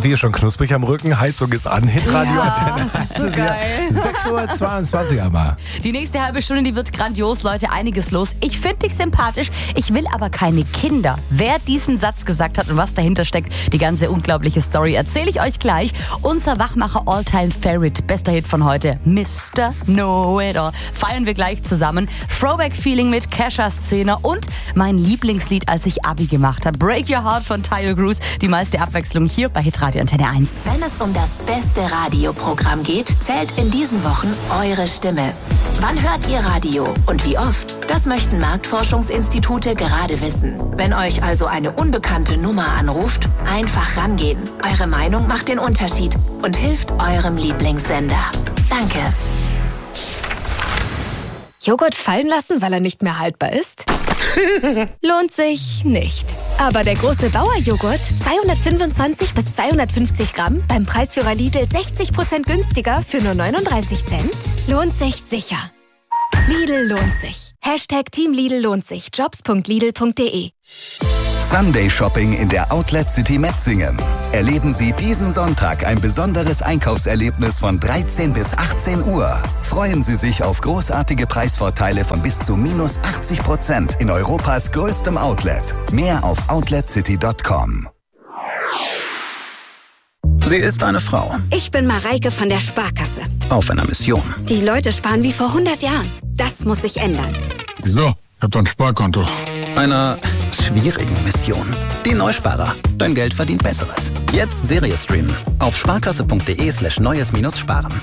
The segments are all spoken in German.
Steffi ist schon knusprig am Rücken, Heizung ist an, Hitradio Antenne. Das ist so geil. 6:22 Uhr einmal. Die nächste halbe Stunde, die wird grandios, Leute, einiges los. Ich finde dich sympathisch, ich will aber keine Kinder. Wer diesen Satz gesagt hat und was dahinter steckt, die ganze unglaubliche Story, erzähle ich euch gleich. Unser Wachmacher All-Time Favorite, bester Hit von heute, Mr. Know-It-All. Feiern wir gleich zusammen. Throwback-Feeling mit Kesha-Szene und mein Lieblingslied, als ich Abi gemacht habe. Break Your Heart von Tyler Cruz. Die meiste Abwechslung hier bei Hitradio Antenne 1. Wenn es um das beste Radioprogramm geht, zählt in diesen Wochen eure Stimme. Wann hört ihr Radio und wie oft? Das möchten Marktforschungsinstitute gerade wissen. Wenn euch also eine unbekannte Nummer anruft, einfach rangehen. Eure Meinung macht den Unterschied und hilft eurem Lieblingssender. Danke. Joghurt fallen lassen, weil er nicht mehr haltbar ist? Lohnt sich nicht. Aber der große Bauer-Joghurt, 225 bis 250 Gramm, beim Preisführer Lidl 60% günstiger für nur 39 Cent, lohnt sich sicher. Lidl lohnt sich. Hashtag Team Lidl lohnt sich. Jobs.lidl.de. Sunday Shopping in der Outlet City Metzingen. Erleben Sie diesen Sonntag ein besonderes Einkaufserlebnis von 13 bis 18 Uhr. Freuen Sie sich auf großartige Preisvorteile von bis zu -80% in Europas größtem Outlet. Mehr auf outletcity.com. Sie ist eine Frau. Ich bin Mareike von der Sparkasse. Auf einer Mission. Die Leute sparen wie vor 100 Jahren. Das muss sich ändern. Wieso? Ich hab doch ein Sparkonto. Einer schwierigen Mission. Die Neusparer. Dein Geld verdient Besseres. Jetzt Serie streamen. Auf sparkasse.de/neues-sparen.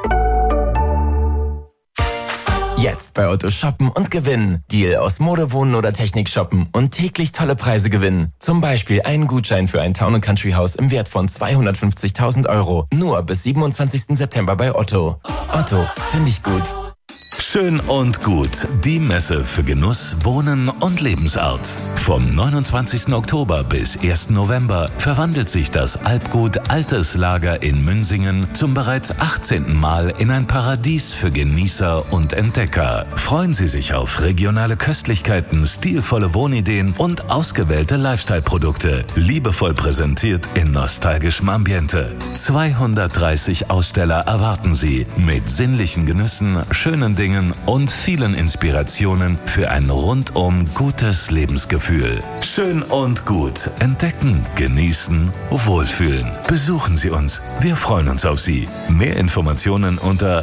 Jetzt bei Otto shoppen und gewinnen. Deal aus Mode, Wohnen oder Technik shoppen und täglich tolle Preise gewinnen. Zum Beispiel einen Gutschein für ein Town & Country Haus im Wert von 250.000 €. Nur bis 27. September bei Otto. Otto, finde ich gut. Schön und gut. Die Messe für Genuss, Wohnen und Lebensart. Vom 29. Oktober bis 1. November verwandelt sich das Alpgut Altes Lager in Münsingen zum bereits 18. Mal in ein Paradies für Genießer und Entdecker. Freuen Sie sich auf regionale Köstlichkeiten, stilvolle Wohnideen und ausgewählte Lifestyle-Produkte. Liebevoll präsentiert in nostalgischem Ambiente. 230 Aussteller erwarten Sie mit sinnlichen Genüssen, schönen Dingen und vielen Inspirationen für ein rundum gutes Lebensgefühl. Schön und gut. Entdecken, genießen, wohlfühlen. Besuchen Sie uns. Wir freuen uns auf Sie. Mehr Informationen unter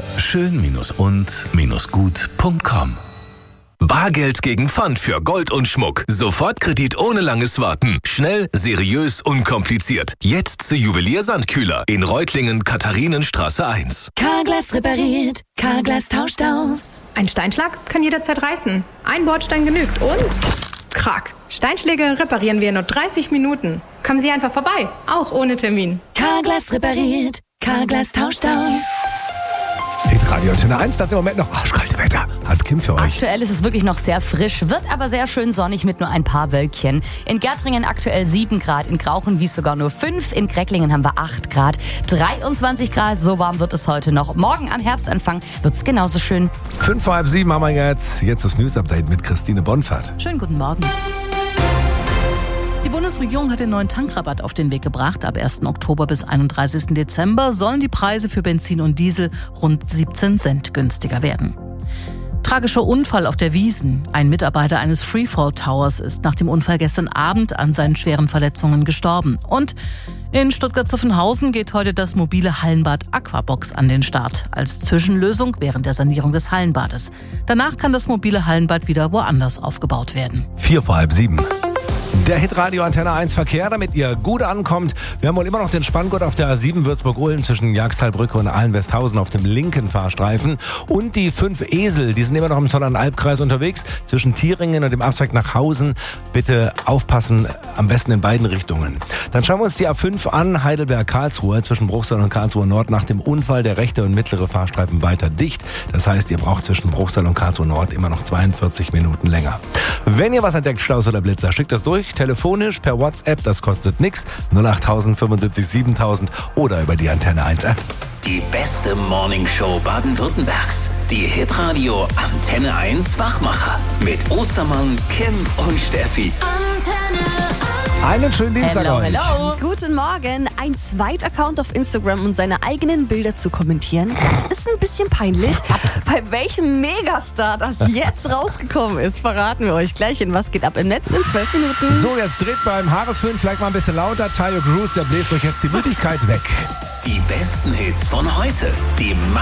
schön-und-gut.com. Bargeld gegen Pfand für Gold und Schmuck. Sofortkredit ohne langes Warten. Schnell, seriös, unkompliziert. Jetzt zu Juwelier Sandkühler in Reutlingen, Katharinenstraße 1. Carglass repariert, Carglass tauscht aus. Ein Steinschlag kann jederzeit reißen. Ein Bordstein genügt und... Krack. Steinschläge reparieren wir in nur 30 Minuten. Kommen Sie einfach vorbei, auch ohne Termin. Carglass repariert, Carglass tauscht aus. Hitradio Antenne 1, das ist im Moment noch arschkalte Wetter. Hat Kim für euch. Aktuell ist es wirklich noch sehr frisch, wird aber sehr schön sonnig mit nur ein paar Wölkchen. In Gärtringen aktuell 7 Grad, in Krauchenwies sogar nur 5, in Grecklingen haben wir 8 Grad, 23 Grad, so warm wird es heute noch. Morgen am Herbstanfang wird es genauso schön. 6:30 haben wir jetzt das News-Update mit Christine Bonfert. Schönen guten Morgen. Die Bundesregierung hat den neuen Tankrabatt auf den Weg gebracht. Ab 1. Oktober bis 31. Dezember sollen die Preise für Benzin und Diesel rund 17 Cent günstiger werden. Tragischer Unfall auf der Wiesn. Ein Mitarbeiter eines Freefall Towers ist nach dem Unfall gestern Abend an seinen schweren Verletzungen gestorben. Und in Stuttgart-Zuffenhausen geht heute das mobile Hallenbad Aquabox an den Start. Als Zwischenlösung während der Sanierung des Hallenbades. Danach kann das mobile Hallenbad wieder woanders aufgebaut werden. 6:45. Der Hitradio Antenne 1 Verkehr, damit ihr gut ankommt. Wir haben wohl immer noch den Spanngurt auf der A7 Würzburg-Ulm zwischen Jagsthalbrücke und Ahlen-Westhausen auf dem linken Fahrstreifen. Und die 5 Esel, die sind immer noch im Zollernalbkreis unterwegs, zwischen Thieringen und dem Abzweig nach Hausen. Bitte aufpassen, am besten in beiden Richtungen. Dann schauen wir uns die A5 an, Heidelberg-Karlsruhe, zwischen Bruchsal und Karlsruhe Nord. Nach dem Unfall der rechte und mittlere Fahrstreifen weiter dicht. Das heißt, ihr braucht zwischen Bruchsal und Karlsruhe Nord immer noch 42 Minuten länger. Wenn ihr was entdeckt, Staus oder Blitzer, schickt das durch. Telefonisch, per WhatsApp, das kostet nichts. 08000 75 7000 oder über die Antenne 1 App. Die beste Morningshow Baden-Württembergs. Die Hitradio Antenne 1 Wachmacher. Mit Ostermann, Kim und Steffi. Antenne 1. Einen schönen Dienstag euch. Hello. Guten Morgen. Ein Zweitaccount auf Instagram und seine eigenen Bilder zu kommentieren, das ist ein bisschen peinlich. Bei welchem Megastar das jetzt rausgekommen ist, verraten wir euch gleich in Was geht ab im Netz in 12 Minuten. So, jetzt dreht beim Haaresföhn vielleicht mal ein bisschen lauter. Tayo Cruz, der bläst euch jetzt die Müdigkeit weg. Die besten Hits von heute. Die